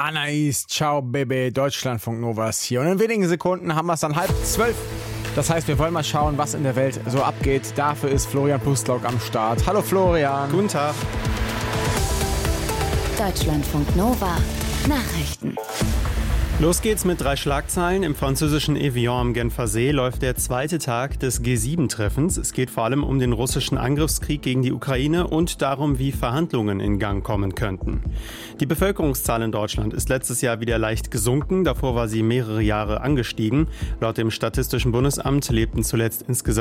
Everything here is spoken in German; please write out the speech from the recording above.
Anais, ciao Baby, Deutschlandfunk Nova ist hier. Und in wenigen Sekunden haben wir es dann 11:30. Das heißt, wir wollen mal schauen, was in der Welt so abgeht. Dafür ist Florian Pustlauk am Start. Hallo Florian. Guten Tag. Deutschlandfunk Nova. Nachrichten. Los geht's mit 3 Schlagzeilen. Im französischen Evian am Genfer See läuft der zweite Tag des G7-Treffens. Es geht vor allem um den russischen Angriffskrieg gegen die Ukraine und darum, wie Verhandlungen in Gang kommen könnten. Die Bevölkerungszahl in Deutschland ist letztes Jahr wieder leicht gesunken. Davor war sie mehrere Jahre angestiegen. Laut dem Statistischen Bundesamt lebten zuletzt insgesamt